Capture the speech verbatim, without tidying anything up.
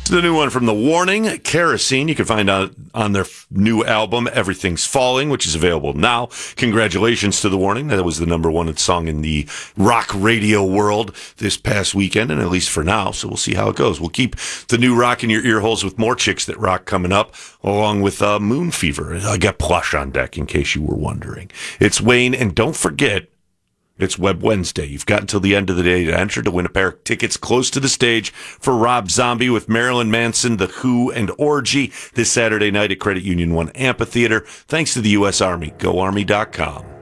The new one from The Warning, Kerosene. You can find out on their new album, Everything's Falling, which is available now. Congratulations to The Warning. That was the number one song in the rock radio world this past weekend, and at least for now. So we'll see how it goes. We'll keep the new rock in your ear holes with more Chicks That Rock coming up, along with uh, Moon Fever. I got Plush on deck, in case you were wondering. It's Wayne, and don't forget, it's Web Wednesday. You've got until the end of the day to enter to win a pair of tickets close to the stage for Rob Zombie with Marilyn Manson, The Who, and Orgy this Saturday night at Credit Union One Amphitheater. Thanks to the U S Army. Go Army dot com.